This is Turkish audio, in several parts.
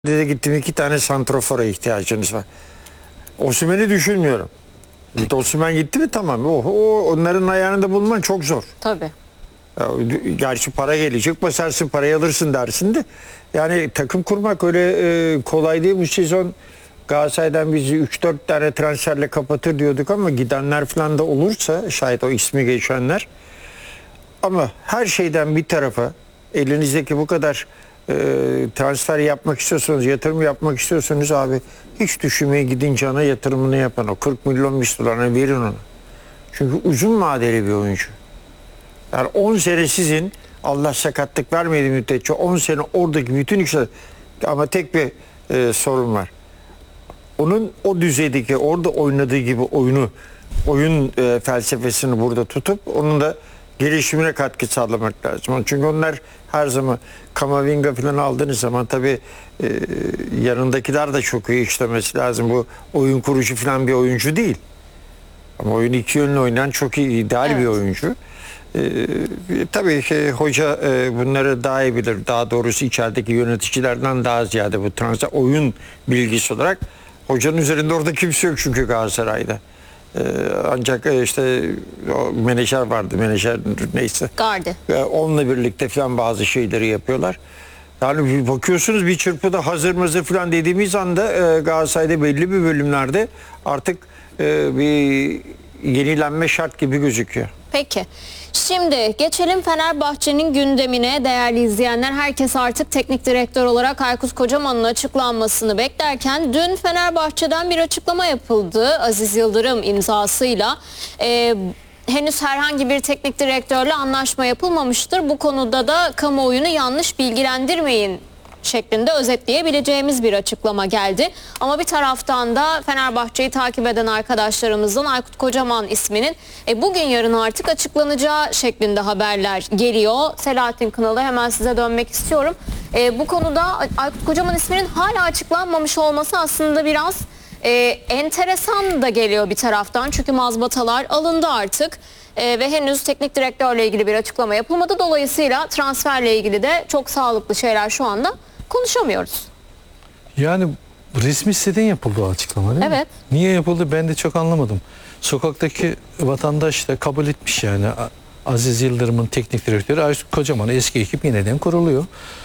Dedi gittim 2 tane santrofora ihtiyacınız var. Osimhen'i düşünmüyorum. Osimhen gitti mi tamam. Onların ayağını da bulman çok zor. Tabii. Ya, gerçi para gelecek, basarsın parayı alırsın dersin de. Yani takım kurmak öyle kolay değil. Bu sezon Galatasaray'dan bizi 3-4 tane transferle kapatır diyorduk ama gidenler falan da olursa şayet o ismi geçenler. Ama her şeyden bir tarafa elinizdeki bu kadar transfer yapmak istiyorsanız, yatırım yapmak istiyorsanız abi hiç düşünmeye gidin, cana yatırımını yapan o 40 milyon dolarına verin onu. Çünkü uzun vadeli bir oyuncu. Yani 10 sene sizin, Allah sakatlık vermediği müddetçe 10 sene oradaki bütün işler, ama tek bir sorun var. Onun o düzeydeki orada oynadığı gibi oyun felsefesini burada tutup onun da gelişimine katkı sağlamak lazım. Çünkü onlar her zaman Kamavinga falan aldığınız zaman tabii yanındakiler de çok iyi işlemesi lazım. Bu oyun kurucu falan bir oyuncu değil. Ama oyunu iki yönlü oynayan çok iyi, ideal bir oyuncu. Tabii ki hoca bunları daha iyi bilir. Daha doğrusu içerideki yöneticilerden daha ziyade bu transfer oyun bilgisi olarak hocanın üzerinde orada kimse yok çünkü Galatasaray'da. Ancak işte o menajer vardı, menajer neyse. Gardi. Onunla birlikte falan bazı şeyleri yapıyorlar. Yani bir bakıyorsunuz bir çırpıda hazır falan dediğimiz anda Galatasaray'da belli bir bölümlerde artık bir yenilenme şart gibi gözüküyor. Peki. Şimdi geçelim Fenerbahçe'nin gündemine. Değerli izleyenler, herkes artık teknik direktör olarak Aykut Kocaman'ın açıklanmasını beklerken dün Fenerbahçe'den bir açıklama yapıldı. Aziz Yıldırım imzasıyla. Henüz herhangi bir teknik direktörle anlaşma yapılmamıştır. Bu konuda da kamuoyunu yanlış bilgilendirmeyin şeklinde özetleyebileceğimiz bir açıklama geldi. Ama bir taraftan da Fenerbahçe'yi takip eden arkadaşlarımızdan Aykut Kocaman isminin bugün yarın artık açıklanacağı şeklinde haberler geliyor. Selahattin Kınalı, hemen size dönmek istiyorum. Bu konuda Aykut Kocaman isminin hala açıklanmamış olması aslında biraz enteresan da geliyor bir taraftan. Çünkü mazbatalar alındı artık. Ve henüz teknik direktörle ilgili bir açıklama yapılmadı. Dolayısıyla transferle ilgili de çok sağlıklı şeyler şu anda konuşamıyoruz. Yani resmi siteden yapıldı o açıklama değil mi? Evet. Niye yapıldı ben de çok anlamadım. Sokaktaki vatandaş da kabul etmiş yani. Aziz Yıldırım'ın teknik direktörü Aykut Kocaman, eski ekip yeniden kuruluyor.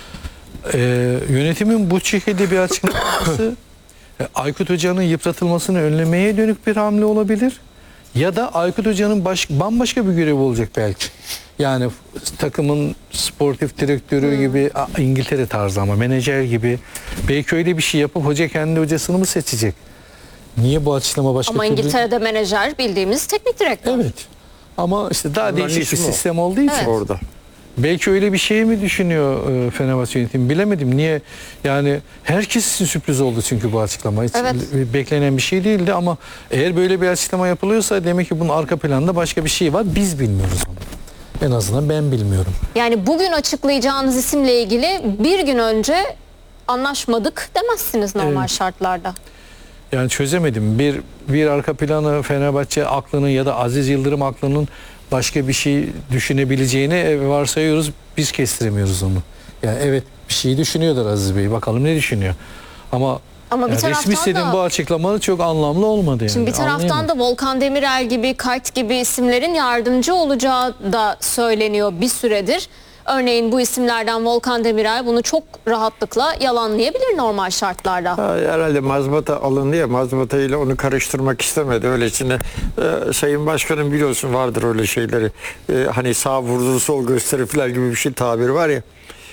Yönetimin bu şekilde bir açıklaması Aykut Hoca'nın yıpratılmasını önlemeye dönük bir hamle olabilir. Ya da Aykut Hoca'nın bambaşka bir görevi olacak belki. Yani takımın sportif direktörü gibi, İngiltere tarzı ama menajer gibi, belki öyle bir şey yapıp hoca kendi hocasını mı seçecek? Niye bu açıklama başka ama türlü? İngiltere'de menajer bildiğimiz teknik direktör. Evet. Ama işte daha Onların değişik bir ismi o. sistem olduğu için. Evet. Orada. Belki öyle bir şey mi düşünüyor Fenerbahçe yönetimi, bilemedim. Niye? Yani herkes için sürpriz oldu çünkü bu açıklama. Hiç Evet. beklenen bir şey değildi ama eğer böyle bir açıklama yapılıyorsa demek ki bunun arka planında başka bir şey var. Biz bilmiyoruz onu. En azından ben bilmiyorum. Yani bugün açıklayacağınız isimle ilgili bir gün önce anlaşmadık demezsiniz normal şartlarda. Yani çözemedim. Bir arka planı Fenerbahçe aklının ya da Aziz Yıldırım aklının başka bir şey düşünebileceğini varsayıyoruz. Biz kestiremiyoruz onu. Yani evet, bir şey düşünüyordur Aziz Bey. Bakalım ne düşünüyor. Ama bir yani taraftan resmi sitenin bu açıklamaları çok anlamlı olmadı yani. Şimdi bir taraftan da Volkan Demirel gibi, Kayt gibi isimlerin yardımcı olacağı da söyleniyor bir süredir. Örneğin bu isimlerden Volkan Demirel bunu çok rahatlıkla yalanlayabilir normal şartlarda. Herhalde mazbata alındı ya, mazbata ile onu karıştırmak istemedi. Öylesine Sayın Başkanım biliyorsun vardır öyle şeyleri. Hani sağ vurdu sol gösterir falan gibi bir şey tabiri var ya.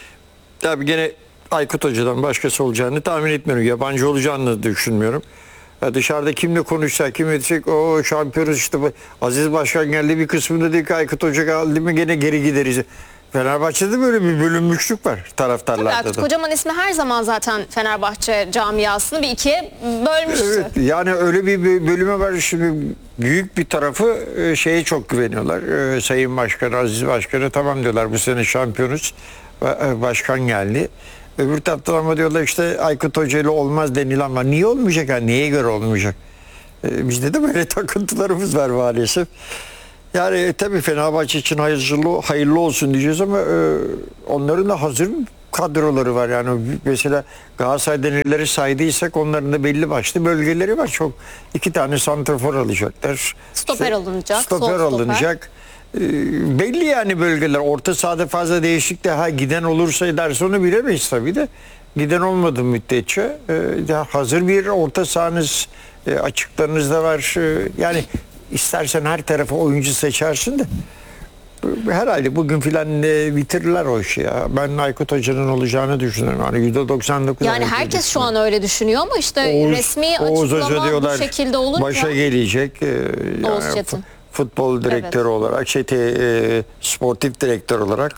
Tabii gene Aykut Hoca'dan başkası olacağını tahmin etmiyorum. Yabancı olacağını da düşünmüyorum. Dışarıda kimle konuşsa, kim edecek, o şampiyonuz işte Aziz Başkan geldi, bir kısmında dedi ki Aykut Hoca geldi mi gene geri gideriz. Fenerbahçe'de böyle bir bölünmüşlük var taraftarlarda da. Aykut Kocaman ismi her zaman zaten Fenerbahçe camiasını bir ikiye bölmüştü. Evet, yani öyle bir bölüme var. Şimdi büyük bir tarafı şeye çok güveniyorlar. Sayın Başkan, Aziz Başkan'a tamam diyorlar, bu sene şampiyonuz. Başkan geldi. Öbür taraftan ama diyorlar işte Aykut Hoca ile olmaz denilen var. Niye olmayacak? Yani neye göre olmayacak? Bizde de böyle takıntılarımız var maalesef. Yani tabii Fenerbahçe için hayırlı olsun diyeceğiz ama onların da hazır kadroları var. Yani mesela Galatasaray'da neleri saydıysak onların da belli başlı bölgeleri var. Çok 2 tane santrafor alacaklar. Stoper alınacak, sol Stoper stoper. alınacak. Belli yani bölgeler. Orta sahada fazla değişiklik daha giden olursa derse onu bilemeyiz tabii de. Giden olmadı müddetçe. Hazır bir orta sahanız açıklarınızda var. Yani istersen her tarafa oyuncu seçersin de. Herhalde bugün filan bitirirler o işi ya. Ben Aykut Hoca'nın olacağını düşünüyorum. Hani %99. Yani herkes şu an öyle düşünüyor ama işte resmi Oğuz Hoca açıklama diyorlar, bu şekilde olunca başa gelecek. Oğuz Çetin. Futbol direktörü olarak, sportif direktör olarak.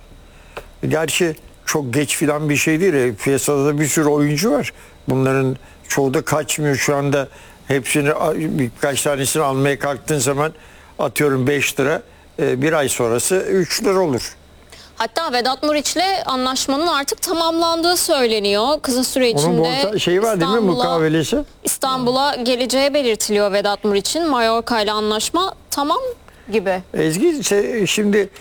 Gerçi çok geç filan bir şey değil. Piyasada bir sürü oyuncu var. Bunların çoğu da kaçmıyor şu anda. Hepsini birkaç tanesini almaya kalktığın zaman atıyorum 5 lira. Bir ay sonrası 3 lira olur. Hatta Vedat Muriç'le anlaşmanın artık tamamlandığı söyleniyor. Kısa süre içinde Onun şeyi var değil mi, mukavelesi? İstanbul'a geleceği belirtiliyor Vedat Muriç'in. Mallorca ile anlaşma tamam gibi. Ezgi şimdi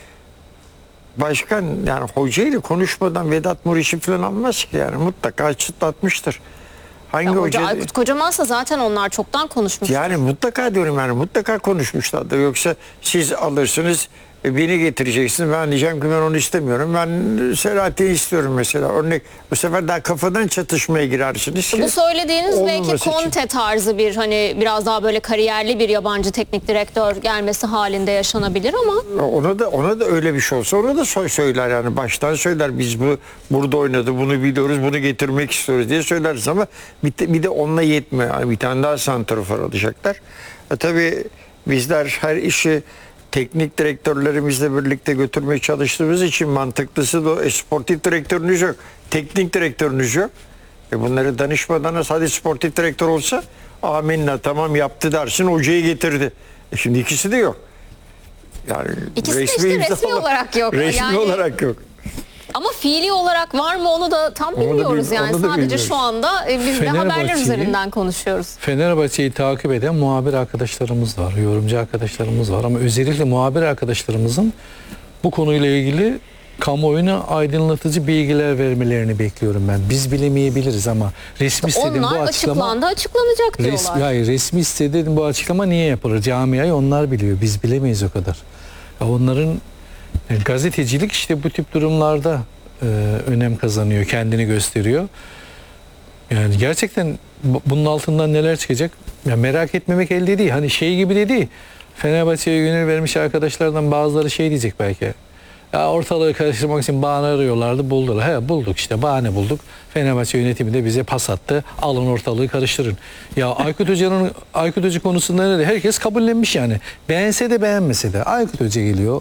başkan yani hocayla konuşmadan Vedat Muriç'i falan almaz ki yani mutlaka çıtlatmıştır. Hangi Ya hoca hoca? Aykut Kocaman'sa zaten onlar çoktan konuşmuş. Yani mutlaka diyorum yani mutlaka konuşmuşlardır. Yoksa siz alırsınız beni getireceksiniz. Ben diyeceğim ki ben onu istemiyorum. Ben Selahattin'i istiyorum mesela. Örnek bu sefer daha kafadan çatışmaya girersiniz. Bu söylediğiniz belki Olmaması için. Conte tarzı bir hani biraz daha böyle kariyerli bir yabancı teknik direktör gelmesi halinde yaşanabilir ama Ona da öyle bir şey olsa ona da söyler yani baştan söyler biz burada oynadı bunu biliyoruz bunu getirmek istiyoruz diye söyleriz ama bir de onunla yetmiyor. Yani bir tane daha santrafor alacaklar. Tabii bizler her işi teknik direktörlerimizle birlikte götürmeye çalıştığımız için mantıklısı da o. Sportif direktörünüz yok. Teknik direktörünüz yok. Bunları danışmadan sadece sportif direktör olsa amenna tamam yaptı dersin hocayı getirdi. Şimdi ikisi de yok. Yani İkisi de işte resmi olarak yok. Resmi Yani- olarak yok. ama fiili olarak var mı onu da tam bilmiyoruz yani. onu da Sadece bilmiyoruz. şu anda biz de haberler Fenerbahçe'yi- üzerinden konuşuyoruz. Fenerbahçe'yi takip eden muhabir arkadaşlarımız var, yorumcu arkadaşlarımız var ama özellikle muhabir arkadaşlarımızın bu konuyla ilgili kamuoyuna aydınlatıcı bilgiler vermelerini bekliyorum ben. Biz bilemeyebiliriz ama resmi sitede bu Onlar açıklama açıklandı açıklanacak diyorlar. resmi sitede bu açıklama niye yapılır? Camiayı onlar biliyor. Biz bilemeyiz o kadar. Ya onların gazetecilik işte bu tip durumlarda önem kazanıyor, kendini gösteriyor. Yani gerçekten bunun altından neler çıkacak? Ya merak etmemek elde değil. Hani şey gibi de değil. Fenerbahçe'ye gönül vermiş arkadaşlardan bazıları şey diyecek belki. Ya ortalığı karıştırmak için bahane arıyorlardı, buldular. He bulduk işte bahane bulduk. Fenerbahçe yönetimi de bize pas attı. Alın ortalığı karıştırın. Ya Aykut Hoca konusunda ne de herkes kabullenmiş yani. Beğense de beğenmese de Aykut Hoca geliyor.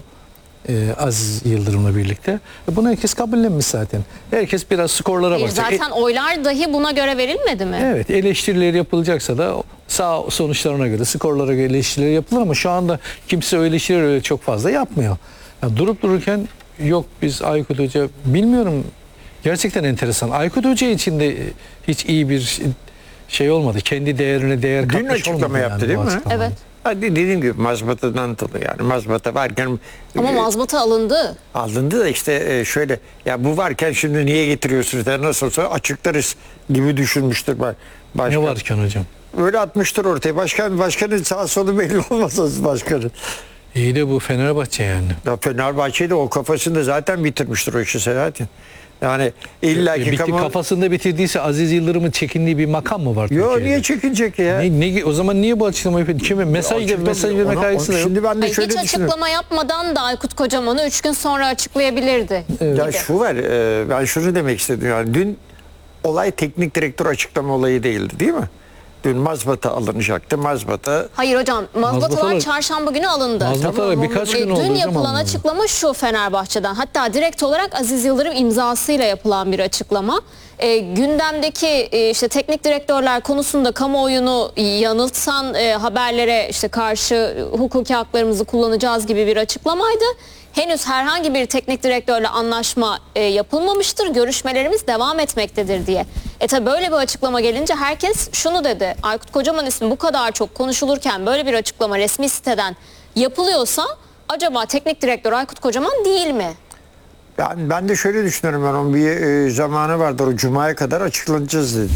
Aziz Yıldırım'la birlikte. Bunu herkes kabullenmiş zaten. Herkes biraz skorlara Hayır, bakacak. zaten oylar dahi buna göre verilmedi mi? Evet, eleştiriler yapılacaksa da sağ sonuçlarına göre, skorlara göre eleştiriler yapılır ama şu anda kimse o eleştirileri öyle çok fazla yapmıyor. Yani durup dururken yok biz Aykut Hoca bilmiyorum. Gerçekten enteresan. Aykut Hoca için de hiç iyi bir şey olmadı. Kendi değerine değer Dün katmış açıklama olmadı yaptı bu değil mi? açıklamayı. Evet. Hadi dediğim gibi mazbatadan dolayı yani mazbata varken Ama mazbata alındı. alındı da işte şöyle ya bu varken şimdi niye getiriyorsunuz der nasıl olsa açıklarız gibi düşünmüştür başkan. Ne varken hocam? Öyle atmıştır ortaya. Başkanın sağ solu belli olmasa başkanın. İyi de bu Fenerbahçe yani. Ya Fenerbahçe'de o kafasında zaten bitirmiştir o işi Selahattin. Yani illaki Kafasında bitirdiyse Aziz Yıldırım'ın çekindiği bir makam mı var Yo Türkiye'de? niye çekinecek ya? O zaman niye bu açıklamayı yapıyor? Kime? Mesaj verme kaygısı da yok. Şimdi ben de Hayır, şöyle hiç düşünüyorum. açıklama yapmadan da Aykut Kocaman'ı 3 gün sonra açıklayabilirdi. Ya gibi. şu var ben şunu demek istedim yani dün olay teknik direktör açıklama olayı değildi değil mi? Dün mazbata alınacaktı. Mazbata Hayır hocam, mazbatalar Mazbatalar- çarşamba günü alındı. Mazbatalar birkaç gün oldu Dün hocam yapılan alındı. açıklama şu Fenerbahçe'den. Hatta direkt olarak Aziz Yıldırım imzasıyla yapılan bir açıklama. Gündemdeki işte teknik direktörler konusunda kamuoyunu yanıltan haberlere işte karşı hukuki haklarımızı kullanacağız gibi bir açıklamaydı. Henüz herhangi bir teknik direktörle anlaşma yapılmamıştır. Görüşmelerimiz devam etmektedir diye. Tabi böyle bir açıklama gelince herkes şunu dedi. Aykut Kocaman ismi bu kadar çok konuşulurken böyle bir açıklama resmi siteden yapılıyorsa acaba teknik direktör Aykut Kocaman değil mi? Ben de şöyle düşünüyorum, ben onun bir zamanı vardır, o Cuma'ya kadar açıklanacağız dedi.